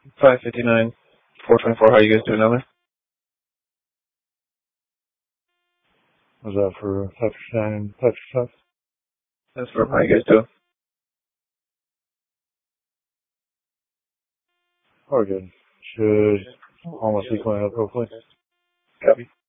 559, 424. How you guys doing down there? Was that for 559 and 555? That's for how you guys doing? We're good. Should almost be going up, hopefully. Copy.